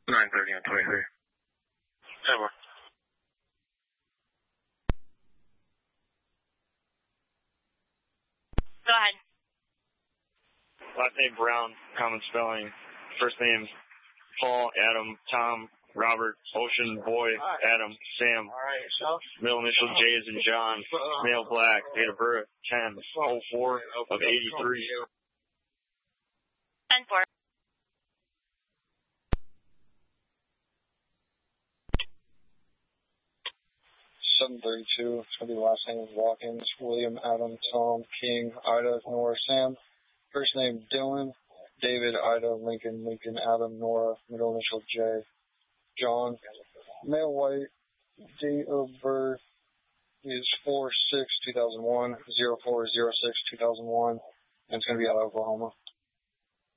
9:30 and 23. Ever. Go ahead. Last name Brown, common spelling. First names Paul, Adam, Tom, Robert, Ocean, Boy, Adam, Sam. Middle initial J is in John. Male, black. Date of birth 10/04 of 83. 10-4. $732. It's going to be last name is Watkins. William, Adam, Tom, King, Ida, Nora, Sam. First name Dylan. David, Ida, Lincoln, Adam, Nora. Middle initial J. John. Male, white. Date of birth is 4/6/2001, 04/06/2001, and it's going to be out of Oklahoma.